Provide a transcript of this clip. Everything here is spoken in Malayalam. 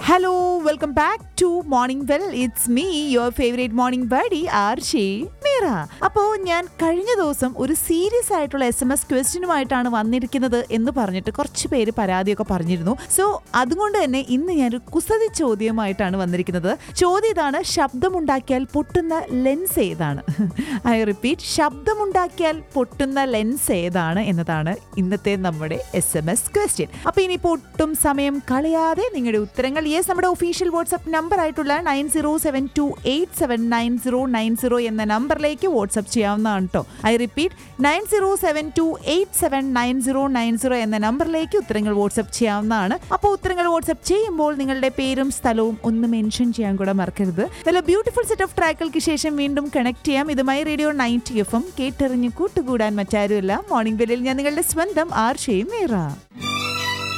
Hello, welcome back to Morning Well. It's me, your favorite morning buddy, Archie Meera. അപ്പോൾ ഞാൻ കഴിഞ്ഞ ദിവസം ഒരു സീരിയസ് ആയിട്ടുള്ള SMS ക്വസ്റ്റ്യനുമായിട്ടാണ് വന്നിരിക്കുന്നത് എന്ന് പറഞ്ഞിട്ട് കുറച്ച് പേര് പരാതിയൊക്കെ പറഞ്ഞിരുന്നു. സോ അതുകൊണ്ട് തന്നെ ഇന്ന് ഞാനൊരു കുസൃതി ചോദ്യമായിട്ടാണ് വന്നിരിക്കുന്നത്. ചോദ്യം ഇതാണ്: ശബ്ദമുണ്ടാക്കിയാൽ പൊട്ടുന്ന ലെൻസ് ഏതാണ്? ഐ റിപ്പീറ്റ്, ശബ്ദമുണ്ടാക്കിയാൽ പൊട്ടുന്ന ലെൻസ് ഏതാണ് എന്നതാണ് ഇന്നത്തെ നമ്മുടെ SMS ക്വസ്റ്റ്യൻ. അപ്പോൾ ഇനിയിപ്പോൾ ഒട്ടും സമയം കളയാതെ നിങ്ങളുടെ ഉത്തരങ്ങൾ നമ്മുടെ ഒഫീഷ്യൽ വാട്സ്ആപ്പ് നമ്പർ ആയിട്ടുള്ള 9072879090 എന്ന നമ്പറിലേക്ക് വാട്സ്ആപ്പ് ചെയ്യാവുന്നതാണ് കേട്ടോ. ഐ റിപ്പീറ്റ്, 9072879090 എന്ന നമ്പറിലേക്ക് ഉത്തരങ്ങൾ വാട്സ്ആപ്പ് ചെയ്യാവുന്നതാണ്. അപ്പോൾ ഉത്തരങ്ങൾ വാട്സ്ആപ്പ് ചെയ്യുമ്പോൾ നിങ്ങളുടെ പേരും സ്ഥലവും ഒന്ന് മെൻഷൻ ചെയ്യാൻ കൂടെ മറക്കരുത്. നല്ല ബ്യൂട്ടിഫുൾ സെറ്റ് ഓഫ് ട്രാക്കുകൾക്ക് ശേഷം വീണ്ടും കണക്ട് ചെയ്യാം. ഇതുമായി റേഡിയോ 90 FM കേട്ടെറിഞ്ഞ് കൂട്ടുകൂടാൻ മറ്റാരുമല്ല. മോർണിംഗ് ബെല്ലിൽ ഞാൻ നിങ്ങളുടെ സ്വന്തം ആർഷയും മീറ.